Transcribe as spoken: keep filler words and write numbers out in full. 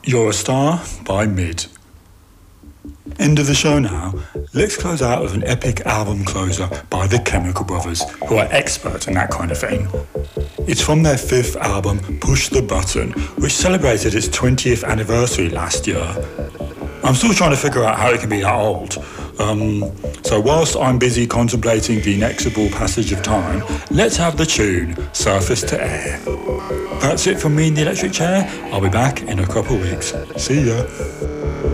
You're a Star by Mid. End of the show now. Let's close out with an epic album closer by the Chemical Brothers, who are experts in that kind of thing. It's from their fifth album, Push the Button, which celebrated its twentieth anniversary last year. I'm still trying to figure out how it can be that old. Um, so whilst I'm busy contemplating the inexorable passage of time, let's have the tune, Surface to Air. That's it from me in the electric chair. I'll be back in a couple of weeks. See ya.